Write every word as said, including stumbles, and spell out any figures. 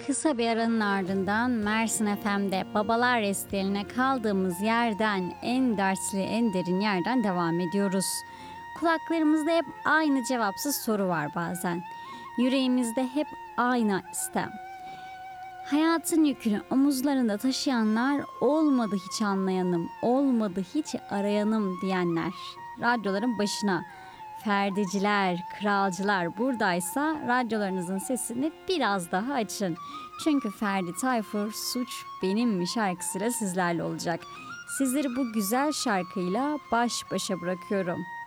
Kısa bir aranın ardından Mersin F M'de Babalar Resteli'ne kaldığımız yerden, en dersli, en derin yerden devam ediyoruz. Kulaklarımızda hep aynı cevapsız soru var bazen. Yüreğimizde hep aynı istem. Hayatın yükünü omuzlarında taşıyanlar, olmadı hiç anlayanım, olmadı hiç arayanım diyenler. Radyoların başına Ferdiciler, kralcılar buradaysa radyolarınızın sesini biraz daha açın. Çünkü Ferdi Tayfur Suç Benim mi şarkısıyla sizlerle olacak. Sizleri bu güzel şarkıyla baş başa bırakıyorum.